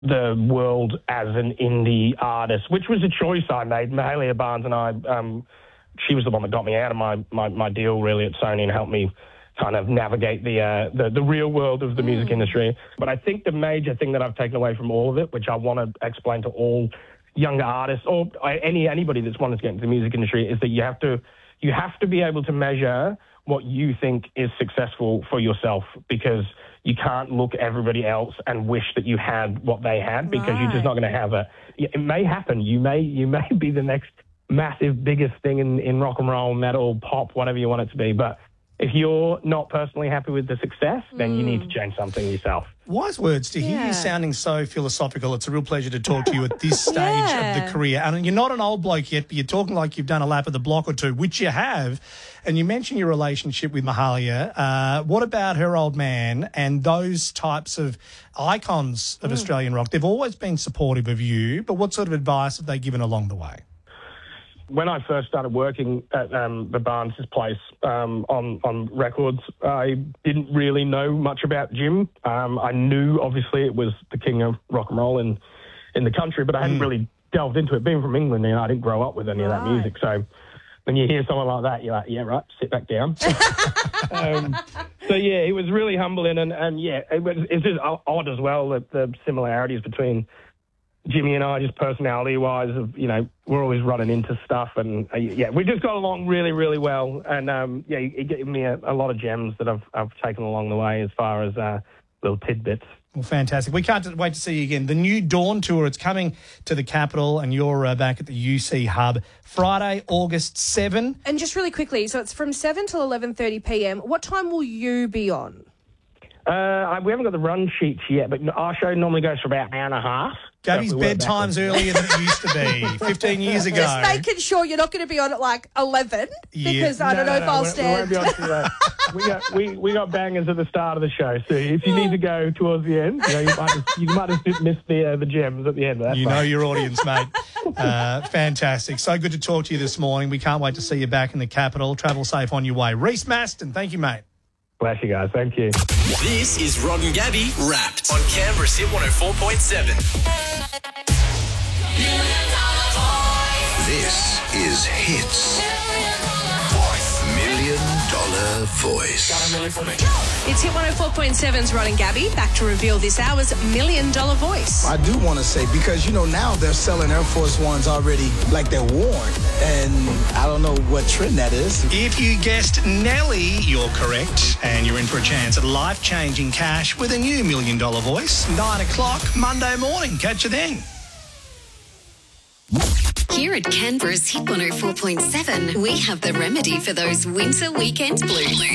the world as an indie artist, which was a choice I made. Mahalia Barnes and I, she was the one that got me out of my deal really at Sony and helped me kind of navigate the real world of the music industry. But I think the major thing that I've taken away from all of it, which I want to explain to all younger artists or anybody that's wanting to get into the music industry, is that you have to be able to measure what you think is successful for yourself, because you can't look at everybody else and wish that you had what they had, because you're just not going to have it. It may happen. You may be the next massive, biggest thing in rock and roll, metal, pop, whatever you want it to be. But if you're not personally happy with the success, then you need to change something yourself. Wise words. To hear you sounding so philosophical, it's a real pleasure to talk to you at this stage of the career. And you're not an old bloke yet, but you're talking like you've done a lap of the block or two, which you have. And you mentioned your relationship with Mahalia. What about her old man and those types of icons of Australian rock? They've always been supportive of you, but what sort of advice have they given along the way? When I first started working at the Barnes' place on records, I didn't really know much about Jim. I knew, obviously, it was the king of rock and roll in the country, but I hadn't really delved into it. Being from England, I didn't grow up with any of that music. So when you hear someone like that, you're like, yeah, right, sit back down. It was really humbling. And it's just odd as well, the similarities between Jimmy and I, just personality-wise, we're always running into stuff, and we just got along really, really well. And he gave me a lot of gems that I've taken along the way as far as little tidbits. Well, fantastic. We can't wait to see you again. The new Dawn Tour, it's coming to the capital, and you're back at the UC Hub Friday, August 7. And just really quickly, so it's from 7 till 11:30 p.m. What time will you be on? We haven't got the run sheets yet, but our show normally goes for about an hour and a half. Gabby's bedtime's earlier than it used to be 15 years ago. Just making sure you're not going to be on at like 11 because I don't know if I'll stand. We won't be on to we got bangers at the start of the show, so if you need to go towards the end, you might have missed the gems at the end. That's know your audience, mate. Fantastic. So good to talk to you this morning. We can't wait to see you back in the capital. Travel safe on your way. Reece Maston, thank you, mate. Bless you guys. Thank you. This is Rod and Gabby Wrapped on Canberra's Hit 104.7. This is Hits. $1 Million Voice. It's Hit 104.7's Rod and Gabby, back to reveal this hour's $1 Million Voice. I do want to say, because, now they're selling Air Force Ones already like they're worn, and I don't know what trend that is. If you guessed Nelly, you're correct, and you're in for a chance at life-changing cash with a new $1 Million Voice. 9 o'clock Monday morning. Catch you then. Here at Canberra's Hit 104.7, we have the remedy for those winter weekend blues.